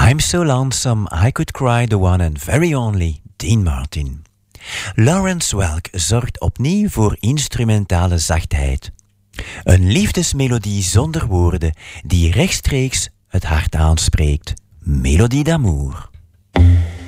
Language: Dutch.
I'm So Lonesome, I Could Cry, the one and very only Dean Martin. Lawrence Welk zorgt opnieuw voor instrumentale zachtheid. Een liefdesmelodie zonder woorden die rechtstreeks het hart aanspreekt. Melodie d'amour.